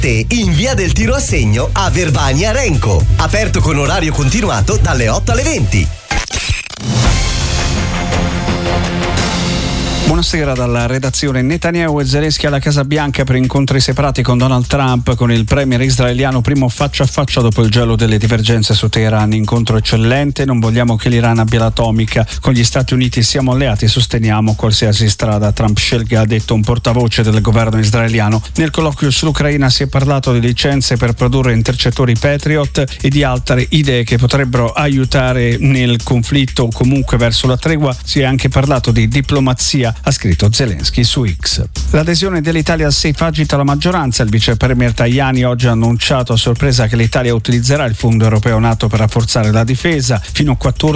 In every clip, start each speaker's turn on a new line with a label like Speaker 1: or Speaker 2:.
Speaker 1: Te in via del Tiro a Segno a Verbania Renco. Aperto con orario continuato dalle 8 alle 20.
Speaker 2: Buonasera dalla redazione. Netanyahu e Zelensky alla Casa Bianca per incontri separati con Donald Trump, con il premier israeliano primo faccia a faccia dopo il gelo delle divergenze su Teheran. Incontro eccellente, non vogliamo che l'Iran abbia l'atomica, con gli Stati Uniti siamo alleati e sosteniamo qualsiasi strada Trump scelga, ha detto un portavoce del governo israeliano. Nel colloquio sull'Ucraina si è parlato di licenze per produrre intercettori Patriot e di altre idee che potrebbero aiutare nel conflitto o comunque verso la tregua. Si è anche parlato di diplomazia, ha scritto Zelensky su X. L'adesione dell'Italia al SAFE agita la maggioranza. Il vice premier Tajani oggi ha annunciato a sorpresa che l'Italia utilizzerà il fondo europeo NATO per rafforzare la difesa, fino a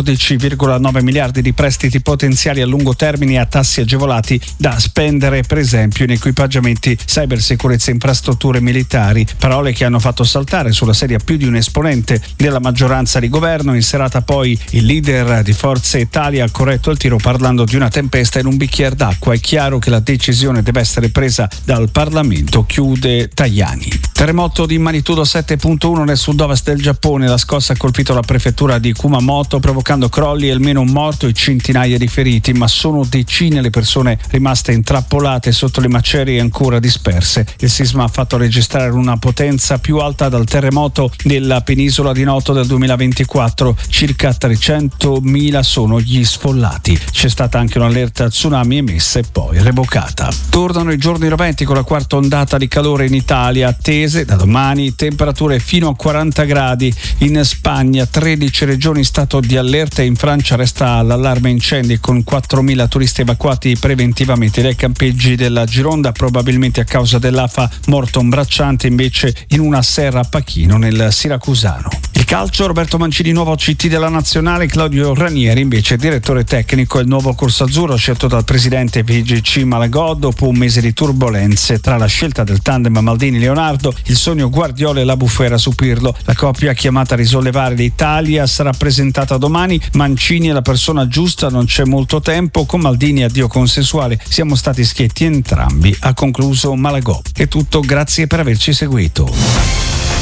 Speaker 2: 14,9 miliardi di prestiti potenziali a lungo termine a tassi agevolati da spendere per esempio in equipaggiamenti, cybersicurezza e infrastrutture militari. Parole che hanno fatto saltare sulla sedia più di un esponente della maggioranza di governo. In serata poi il leader di Forza Italia ha corretto il tiro parlando di una tempesta in un bicchiere d'acqua. È chiaro che la decisione deve essere presa dal Parlamento, chiude Tajani. Terremoto di magnitudo 7.1 nel sud-ovest del Giappone. La scossa ha colpito la prefettura di Kumamoto provocando crolli e almeno un morto e centinaia di feriti, ma sono decine le persone rimaste intrappolate sotto le macerie ancora disperse. Il sisma ha fatto registrare una potenza più alta dal terremoto della penisola di Noto del 2024. Circa 300.000 sono gli sfollati. C'è stata anche un'allerta tsunami emessa e poi revocata. Tornano i giorni roventi con la quarta ondata di calore in Italia, attese da domani temperature fino a 40 gradi. In Spagna 13 regioni in stato di allerta e in Francia resta l'allarme incendi con 4.000 turisti evacuati preventivamente dai campeggi della Gironda, probabilmente a causa dell'afa. Morto un bracciante invece in una serra a Pachino nel Siracusano. Il calcio, Roberto Mancini nuovo CT della nazionale, Claudio Ranieri invece direttore tecnico. Il nuovo corsazzurro scelto dal presidente PGC Malagò dopo un mese di turbolenze tra la scelta del tandem Maldini-Leonardo, il sogno Guardiola e la bufera su Pirlo. La coppia chiamata a risollevare l'Italia sarà presentata domani. Mancini è la persona giusta, non c'è molto tempo, con Maldini addio consensuale, siamo stati schietti entrambi, ha concluso Malagò. È tutto, grazie per averci seguito.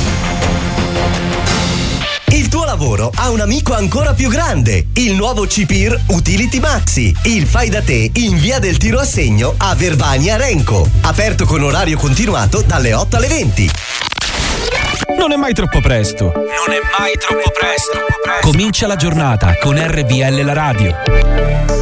Speaker 1: Il tuo lavoro ha un amico ancora più grande, il nuovo CPIR Utility Maxi, il fai da te in via del Tiro a Segno a Verbania Renco, aperto con orario continuato dalle 8 alle 20.
Speaker 3: Non è mai troppo presto.
Speaker 4: Non è mai troppo presto.
Speaker 3: Comincia la giornata con RVL la radio.